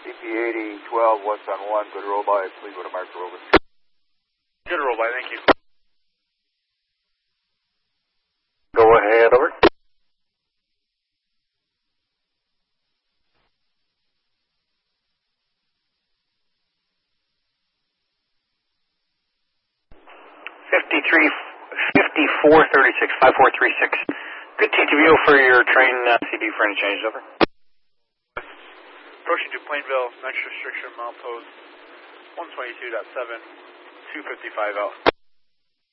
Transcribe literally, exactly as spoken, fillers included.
C P eighty twelve, what's on one, good roll by, please go to marker, over. Good roll by, thank you. Go ahead, over. fifty-three, fifty-four thirty-six, five four three six. Good T T V O for your train uh, C B for any change, over. Approaching to Plainville, next restriction, milepost one twenty-two point seven, two fifty-five out.